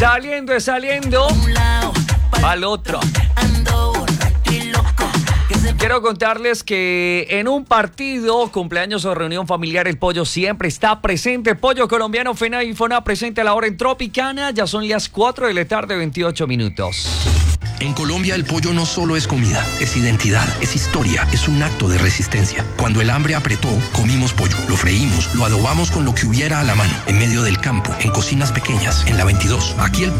Saliendo al otro. Quiero contarles que en un partido, cumpleaños o reunión familiar, el pollo siempre está presente. Pollo colombiano, FENA y FONA presente a la hora en Tropicana. Ya son las 4 de la tarde, 28 minutos. En Colombia el pollo no solo es comida, es identidad, es historia, es un acto de resistencia. Cuando el hambre apretó, comimos pollo, lo freímos, lo adobamos con lo que hubiera a la mano, en medio del campo, en cocinas pequeñas, en la 22. Aquí el pollo